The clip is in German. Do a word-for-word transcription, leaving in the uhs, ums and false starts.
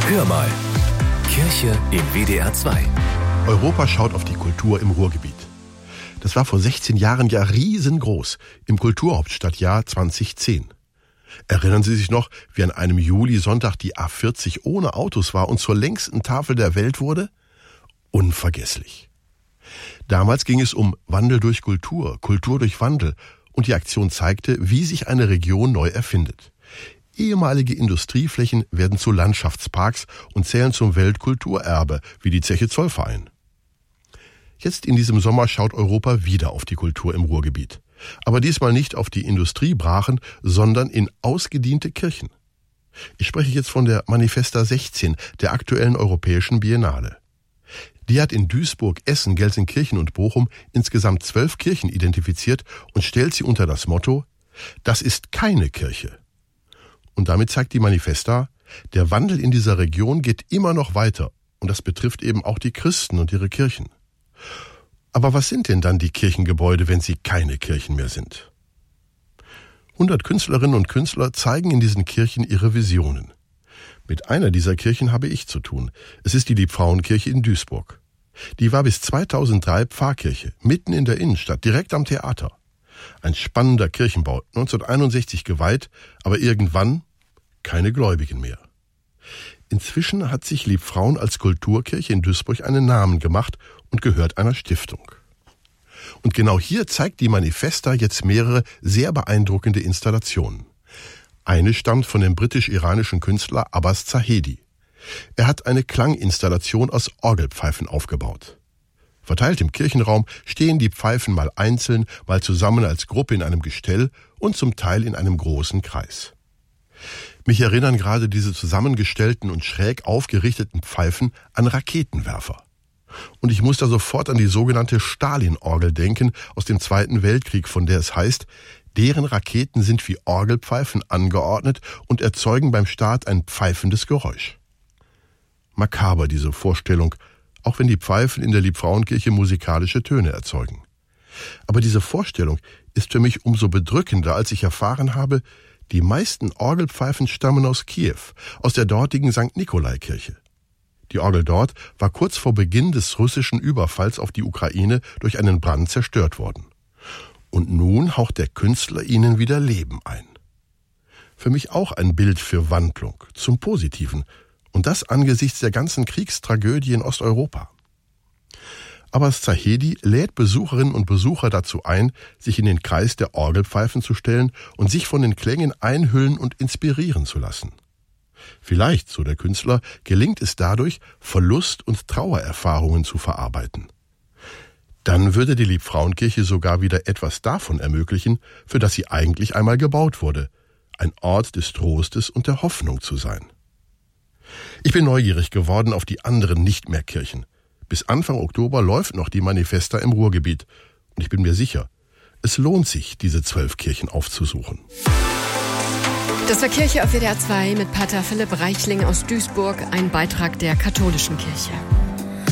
Hör mal. Kirche in W D R zwei. Europa schaut auf die Kultur im Ruhrgebiet. Das war vor sechzehn Jahren ja riesengroß, im Kulturhauptstadtjahr zweitausendzehn. Erinnern Sie sich noch, wie an einem Juli-Sonntag die A vierzig ohne Autos war und zur längsten Tafel der Welt wurde? Unvergesslich. Damals ging es um Wandel durch Kultur, Kultur durch Wandel, und die Aktion zeigte, wie sich eine Region neu erfindet. Ehemalige Industrieflächen werden zu Landschaftsparks und zählen zum Weltkulturerbe, wie die Zeche Zollverein. Jetzt in diesem Sommer schaut Europa wieder auf die Kultur im Ruhrgebiet. Aber diesmal nicht auf die Industriebrachen, sondern in ausgediente Kirchen. Ich spreche jetzt von der Manifesta sechzehn, der aktuellen Europäischen Biennale. Die hat in Duisburg, Essen, Gelsenkirchen und Bochum insgesamt zwölf Kirchen identifiziert und stellt sie unter das Motto: Das ist keine Kirche. Und damit zeigt die Manifesta, der Wandel in dieser Region geht immer noch weiter. Und das betrifft eben auch die Christen und ihre Kirchen. Aber was sind denn dann die Kirchengebäude, wenn sie keine Kirchen mehr sind? hundert Künstlerinnen und Künstler zeigen in diesen Kirchen ihre Visionen. Mit einer dieser Kirchen habe ich zu tun. Es ist die Liebfrauenkirche in Duisburg. Die war bis zweitausenddrei Pfarrkirche, mitten in der Innenstadt, direkt am Theater. Ein spannender Kirchenbau, neunzehnhunderteinundsechzig geweiht, aber irgendwann keine Gläubigen mehr. Inzwischen hat sich Liebfrauen als Kulturkirche in Duisburg einen Namen gemacht und gehört einer Stiftung. Und genau hier zeigt die Manifesta jetzt mehrere sehr beeindruckende Installationen. Eine stammt von dem britisch-iranischen Künstler Abbas Zahedi. Er hat eine Klanginstallation aus Orgelpfeifen aufgebaut. Verteilt im Kirchenraum stehen die Pfeifen mal einzeln, mal zusammen als Gruppe in einem Gestell und zum Teil in einem großen Kreis. Mich erinnern gerade diese zusammengestellten und schräg aufgerichteten Pfeifen an Raketenwerfer. Und ich muss da sofort an die sogenannte Stalin-Orgel denken aus dem Zweiten Weltkrieg, von der es heißt, deren Raketen sind wie Orgelpfeifen angeordnet und erzeugen beim Start ein pfeifendes Geräusch. Makaber diese Vorstellung, auch wenn die Pfeifen in der Liebfrauenkirche musikalische Töne erzeugen. Aber diese Vorstellung ist für mich umso bedrückender, als ich erfahren habe, die meisten Orgelpfeifen stammen aus Kiew, aus der dortigen Sankt Nikolai-Kirche. Die Orgel dort war kurz vor Beginn des russischen Überfalls auf die Ukraine durch einen Brand zerstört worden. Und nun haucht der Künstler ihnen wieder Leben ein. Für mich auch ein Bild für Wandlung, zum Positiven, und das angesichts der ganzen Kriegstragödie in Osteuropa. Aber Zahedi lädt Besucherinnen und Besucher dazu ein, sich in den Kreis der Orgelpfeifen zu stellen und sich von den Klängen einhüllen und inspirieren zu lassen. Vielleicht, so der Künstler, gelingt es dadurch, Verlust- und Trauererfahrungen zu verarbeiten. Dann würde die Liebfrauenkirche sogar wieder etwas davon ermöglichen, für das sie eigentlich einmal gebaut wurde, ein Ort des Trostes und der Hoffnung zu sein. Ich bin neugierig geworden auf die anderen Nicht-mehr-Kirchen. Bis Anfang Oktober läuft noch die Manifesta im Ruhrgebiet. Und ich bin mir sicher, es lohnt sich, diese zwölf Kirchen aufzusuchen. Das war Kirche auf W D R zwei mit Pater Philipp Reichling aus Duisburg, ein Beitrag der katholischen Kirche.